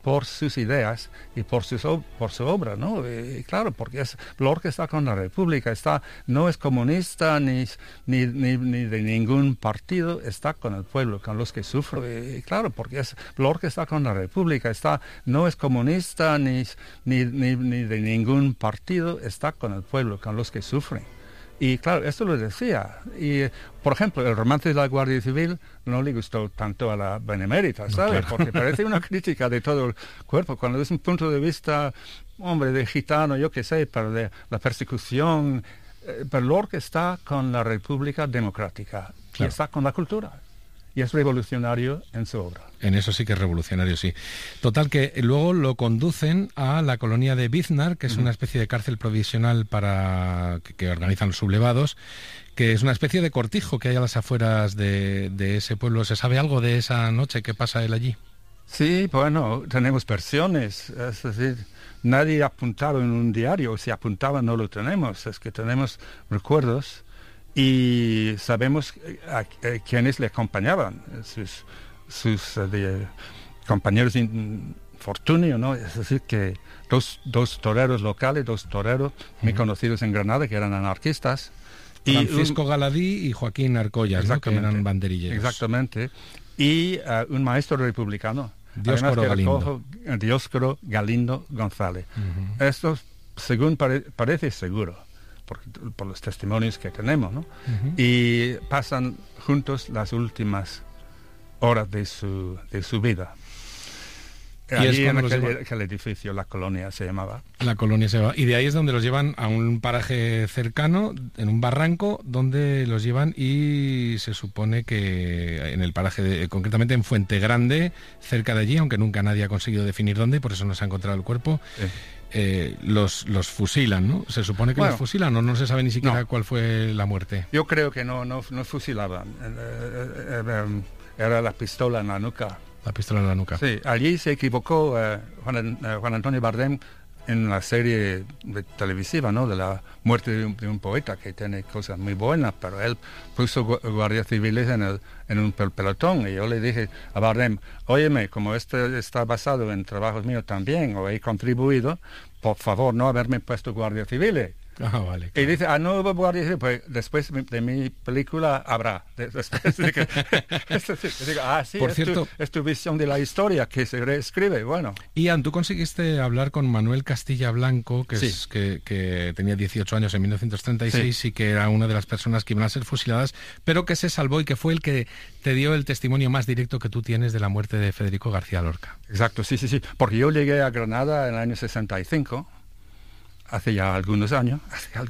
por sus ideas y por su obra, ¿no? Y claro, porque Lorca está con la República, no es comunista ni de ningún partido, está con el pueblo, con los que sufren. Y claro, porque Lorca está con la República, no es comunista ni de ningún partido, está con el pueblo, con los que sufren. Y claro, esto lo decía. Y, por ejemplo, el romance de la Guardia Civil no le gustó tanto a la Benemérita, ¿sabes? Claro. Porque parece una crítica de todo el cuerpo. Cuando desde un punto de vista, hombre, de gitano, yo qué sé, para de la persecución, pero Lorca está con la República Democrática, Claro. y está con la cultura. Y es revolucionario en su obra. En eso sí que es revolucionario, sí. Total, que luego lo conducen a la colonia de Biznar, que es una especie de cárcel provisional para que organizan los sublevados, que es una especie de cortijo que hay a las afueras de ese pueblo. ¿Se sabe algo de esa noche que pasa él allí? Sí, bueno, tenemos versiones, es decir, nadie ha apuntado en un diario, si apuntaba no lo tenemos, es que tenemos recuerdos y sabemos a quienes le acompañaban, sus compañeros de infortunio, ¿no? Es decir, que dos toreros locales, muy conocidos en Granada, que eran anarquistas. Francisco Galadí y Joaquín Arcollas, ¿no? Que eran banderilleros. Exactamente. Y un maestro republicano. Dioscoro Galindo González. Esto, según parece seguro, por los testimonios que tenemos, ¿no? Y pasan juntos las últimas horas de su vida. Y allí es en cuando aquel edificio, la colonia se llamaba. La colonia se va. Y de ahí es donde los llevan a un paraje cercano, en un barranco, donde los llevan y se supone que en el paraje, concretamente en Fuente Grande, cerca de allí, aunque nunca nadie ha conseguido definir dónde, por eso no se ha encontrado el cuerpo, los fusilan, ¿no? Se supone que los fusilan, o no se sabe ni siquiera cuál fue la muerte. Yo creo que no fusilaban. Era la pistola en la nuca. La pistola en la nuca. Sí, allí se equivocó Juan Antonio Bardem en la serie televisiva, ¿no? De la muerte de un poeta, que tiene cosas muy buenas, pero él puso guardias civiles en un pelotón, y yo le dije a Bardem, óyeme, como esto está basado en trabajos míos también, o he contribuido, por favor, no haberme puesto guardias civiles. Vale, claro. Y dice, no hubo guardia civil, pues después de mi película habrá. Después de que, digo, sí, por cierto, es tu visión de la historia que se reescribe, bueno. Ian, tú conseguiste hablar con Manuel Castilla Blanco, que tenía 18 años en 1936 y que era una de las personas que iban a ser fusiladas, pero que se salvó y que fue el que te dio el testimonio más directo que tú tienes de la muerte de Federico García Lorca. Exacto, sí, porque yo llegué a Granada en el año 65, hace ya algunos años,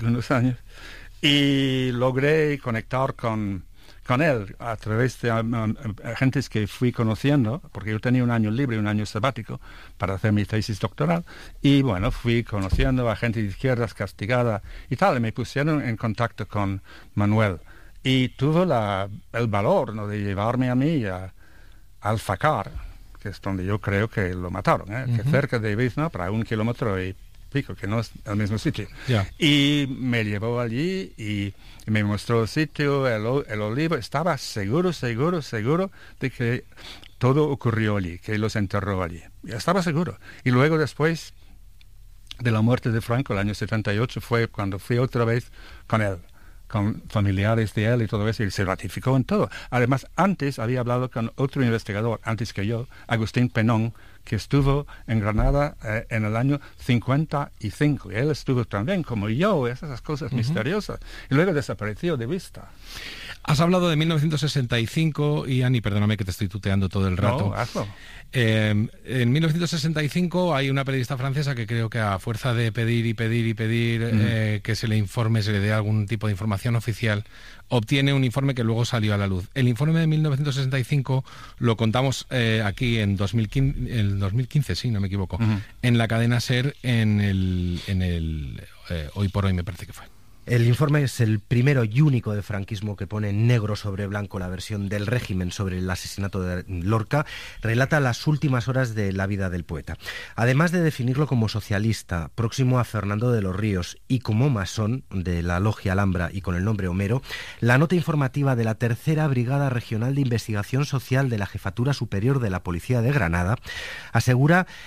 y logré conectar con él a través de agentes que fui conociendo, porque yo tenía un año libre, un año sabático para hacer mi tesis doctoral, y bueno, fui conociendo a gente de izquierdas castigada y tal, y me pusieron en contacto con Manuel, y tuvo el valor, ¿no?, de llevarme a mí a Alfacar, que es donde yo creo que lo mataron, que cerca de Biznar, para 1 kilómetro y pico, que no es el mismo sitio. Y me llevó allí y me mostró el sitio, el olivo. Estaba seguro de que todo ocurrió allí, que los enterró allí. Estaba seguro. Y luego, después de la muerte de Franco, el año 78, fue cuando fui otra vez con él, con familiares de él y todo eso, y se ratificó en todo. Además, antes había hablado con otro investigador, antes que yo, Agustín Penón, que estuvo en Granada en el año 55. Y él estuvo también, como yo, esas cosas misteriosas. Y luego desapareció de vista. Has hablado de 1965, Ian, y perdóname que te estoy tuteando todo el rato. No, hazlo. En 1965 hay una periodista francesa que creo que a fuerza de pedir que se le informe, se le dé algún tipo de información oficial, obtiene un informe que luego salió a la luz. El informe de 1965 lo contamos aquí en 2015, sí, no me equivoco, en la cadena SER, en el Hoy por Hoy me parece que fue. El informe es el primero y único de franquismo que pone negro sobre blanco la versión del régimen sobre el asesinato de Lorca. Relata las últimas horas de la vida del poeta. Además de definirlo como socialista, próximo a Fernando de los Ríos, y como masón de la Logia Alhambra y con el nombre Homero, la nota informativa de la Tercera Brigada Regional de Investigación Social de la Jefatura Superior de la Policía de Granada asegura